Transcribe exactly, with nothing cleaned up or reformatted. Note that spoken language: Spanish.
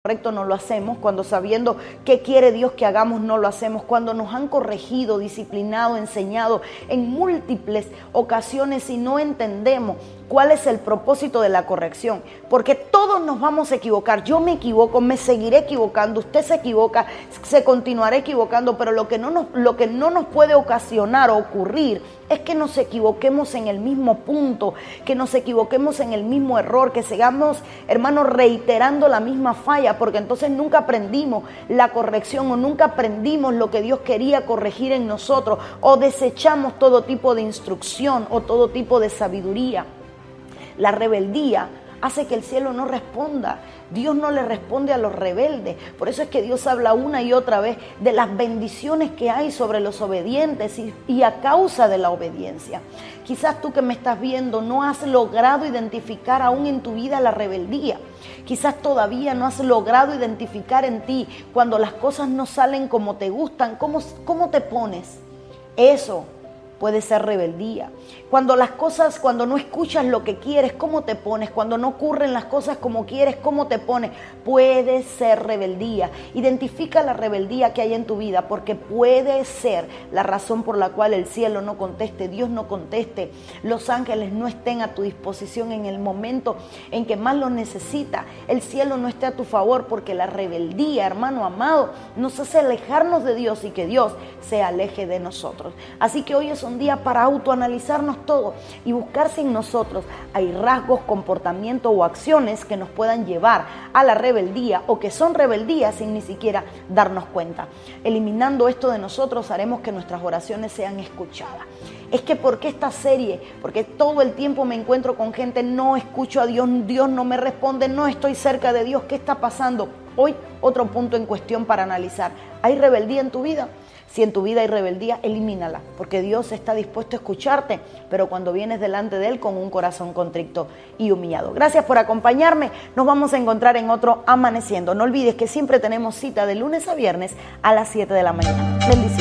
correcto no lo hacemos, cuando sabiendo qué quiere Dios que hagamos no lo hacemos, cuando nos han corregido, disciplinado, enseñado en múltiples ocasiones y no entendemos cuál es el propósito de la corrección, porque todos nos vamos a equivocar. Yo me equivoco, me seguiré equivocando, usted se equivoca, se continuará equivocando, pero lo que no nos, lo que no nos puede ocasionar o ocurrir es que nos equivoquemos en el mismo punto, que nos equivoquemos en el mismo error, que sigamos, hermanos, reiterando la misma falla, porque entonces nunca aprendimos la corrección o nunca aprendimos lo que Dios quería corregir en nosotros, o desechamos todo tipo de instrucción o todo tipo de sabiduría. La rebeldía hace que el cielo no responda. Dios no le responde a los rebeldes. Por eso es que Dios habla una y otra vez de las bendiciones que hay sobre los obedientes y, y a causa de la obediencia. Quizás tú que me estás viendo no has logrado identificar aún en tu vida la rebeldía. Quizás todavía no has logrado identificar en ti cuando las cosas no salen como te gustan, cómo, cómo te pones. Eso puede ser rebeldía. Cuando las cosas, cuando no escuchas lo que quieres, ¿cómo te pones? Cuando no ocurren las cosas como quieres, ¿cómo te pones? Puede ser rebeldía. Identifica la rebeldía que hay en tu vida, porque puede ser la razón por la cual el cielo no conteste, Dios no conteste, los ángeles no estén a tu disposición en el momento en que más lo necesita, el cielo no esté a tu favor, porque la rebeldía, hermano amado, nos hace alejarnos de Dios y que Dios se aleje de nosotros. Así que hoy es un día para autoanalizarnos todo y buscar si en nosotros hay rasgos, comportamientos o acciones que nos puedan llevar a la rebeldía o que son rebeldías sin ni siquiera darnos cuenta. Eliminando esto de nosotros haremos que nuestras oraciones sean escuchadas. Es que ¿por qué esta serie? Porque todo el tiempo me encuentro con gente, no escucho a Dios, Dios no me responde, no estoy cerca de Dios, ¿qué está pasando? Hoy otro punto en cuestión para analizar. ¿Hay rebeldía en tu vida? Si en tu vida hay rebeldía, elimínala, porque Dios está dispuesto a escucharte, pero cuando vienes delante de Él con un corazón contrito y humillado. Gracias por acompañarme, nos vamos a encontrar en otro Amaneciendo. No olvides que siempre tenemos cita de lunes a viernes a las siete de la mañana. Bendiciones.